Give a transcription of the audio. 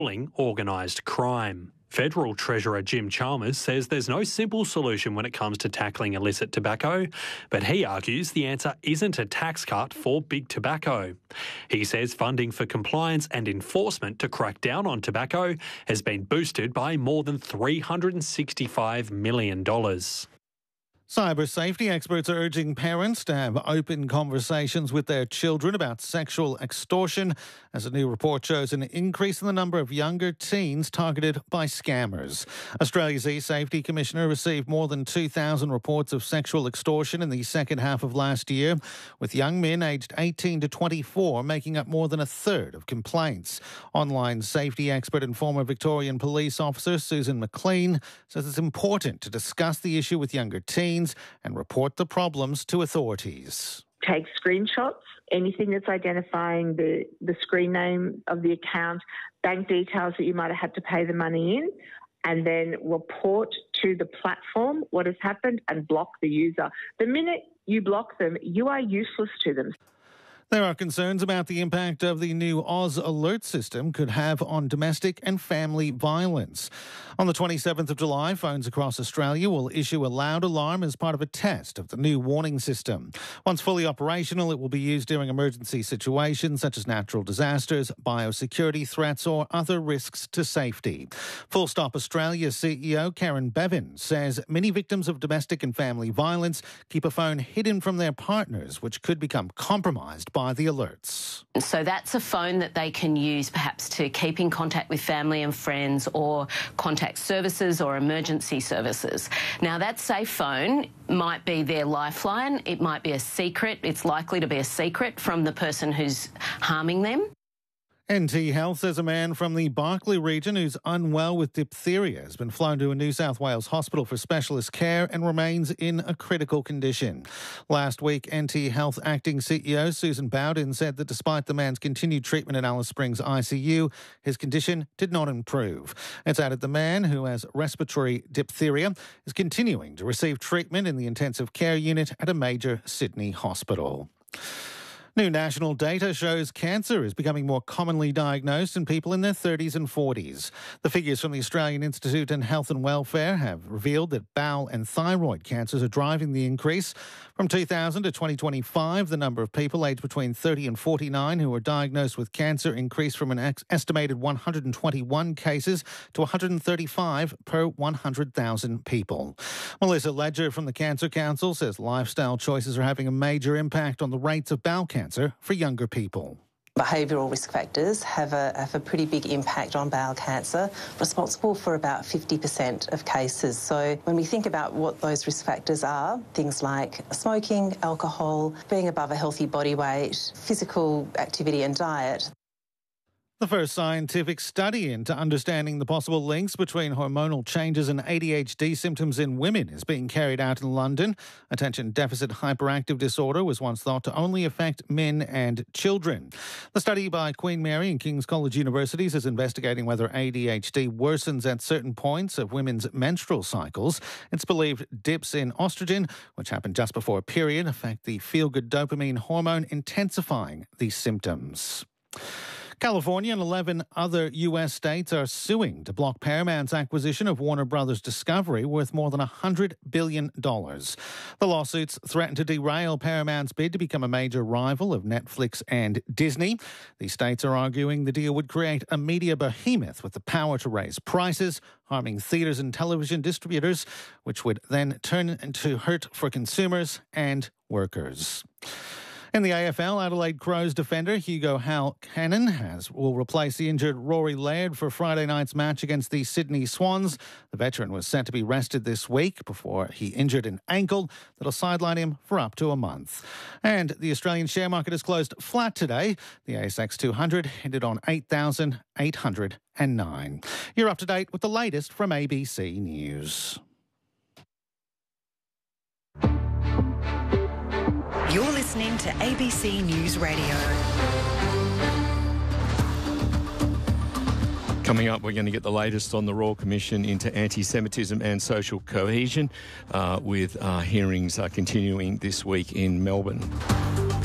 organised crime. Federal Treasurer Jim Chalmers says there's no simple solution when it comes to tackling illicit tobacco, but he argues the answer isn't a tax cut for big tobacco. He says funding for compliance and enforcement to crack down on tobacco has been boosted by more than $365 million. Cyber safety experts are urging parents to have open conversations with their children about sexual extortion, as a new report shows an increase in the number of younger teens targeted by scammers. Australia's eSafety Commissioner received more than 2,000 reports of sexual extortion in the second half of last year, with young men aged 18 to 24 making up more than a third of complaints. Online safety expert and former Victorian police officer Susan McLean says it's important to discuss the issue with younger teens and report the problems to authorities. Take screenshots, anything that's identifying the screen name of the account, bank details that you might have had to pay the money in, and then report to the platform what has happened and block the user. The minute you block them, you are useless to them. There are concerns about the impact of the new Oz alert system could have on domestic and family violence. On the 27th of July, phones across Australia will issue a loud alarm as part of a test of the new warning system. Once fully operational, it will be used during emergency situations such as natural disasters, biosecurity threats or other risks to safety. Full Stop Australia CEO Karen Bevan says many victims of domestic and family violence keep a phone hidden from their partners, which could become compromised by the alerts. So that's a phone that they can use perhaps to keep in contact with family and friends or contact services or emergency services. Now that safe phone might be their lifeline. It might be a secret. It's likely to be a secret from the person who's harming them. NT Health says a man from the Barkly region who's unwell with diphtheria has been flown to a New South Wales hospital for specialist care and remains in a critical condition. Last week, NT Health acting CEO Susan Bowden said that despite the man's continued treatment in Alice Springs ICU, his condition did not improve. It's added the man, who has respiratory diphtheria, is continuing to receive treatment in the intensive care unit at a major Sydney hospital. New national data shows cancer is becoming more commonly diagnosed in people in their 30s and 40s. The figures from the Australian Institute of Health and Welfare have revealed that bowel and thyroid cancers are driving the increase. From 2000 to 2025, the number of people aged between 30 and 49 who were diagnosed with cancer increased from an estimated 121 cases to 135 per 100,000 people. Melissa Ledger from the Cancer Council says lifestyle choices are having a major impact on the rates of bowel cancer for younger people. Behavioural risk factors have a pretty big impact on bowel cancer, responsible for about 50% of cases. So when we think about what those risk factors are, things like smoking, alcohol, being above a healthy body weight, physical activity and diet. The first scientific study into understanding the possible links between hormonal changes and ADHD symptoms in women is being carried out in London. Attention deficit hyperactive disorder was once thought to only affect men and children. The study by Queen Mary and King's College Universities is investigating whether ADHD worsens at certain points of women's menstrual cycles. It's believed dips in estrogen, which happen just before a period, affect the feel-good dopamine hormone, intensifying these symptoms. California and 11 other U.S. states are suing to block Paramount's acquisition of Warner Brothers Discovery worth more than $100 billion. The lawsuits threaten to derail Paramount's bid to become a major rival of Netflix and Disney. The states are arguing the deal would create a media behemoth with the power to raise prices, harming theatres and television distributors, which would then turn into hurt for consumers and workers. In the AFL, Adelaide Crows defender Hugo Cannon will replace the injured Rory Laird for Friday night's match against the Sydney Swans. The veteran was set to be rested this week before he injured an ankle that'll sideline him for up to a month. And the Australian share market has closed flat today. The ASX 200 ended on 8,809. You're up to date with the latest from ABC News. You're listening to ABC News Radio. Coming up, we're going to get the latest on the Royal Commission into anti-Semitism and social cohesion with hearings continuing this week in Melbourne.